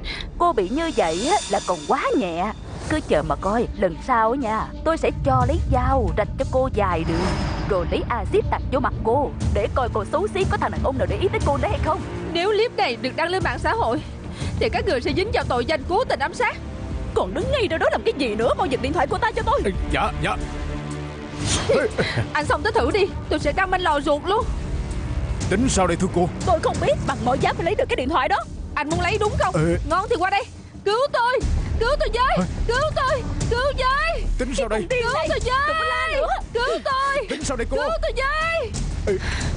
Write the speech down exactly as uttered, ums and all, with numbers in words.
Cô bị như vậy á là còn quá nhẹ. Cứ chờ mà coi, lần sau á nha, tôi sẽ cho lấy dao rạch cho cô dài đường, rồi lấy axit tạt vô mặt cô, để coi cô xấu xí có thằng đàn ông nào để ý tới cô đấy hay không. Nếu clip này được đăng lên mạng xã hội thì các người sẽ dính vào tội danh cố tình ám sát. Còn đứng ngay đó đó làm cái gì nữa? Mau giật điện thoại của ta cho tôi. Dạ dạ. Anh xong tới thử đi, tôi sẽ đâm anh lò ruột luôn. Tính sao đây thưa cô? Tôi không biết, bằng mọi giá phải lấy được cái điện thoại đó. Anh muốn lấy đúng không? Ừ. Ngon thì qua đây. Cứu tôi, cứu tôi với. Cứu tôi, cứu với. Tính sao đây? Cứu tôi với. Cứu tôi. Tính sao đây cô? Cứu tôi với. Ừ.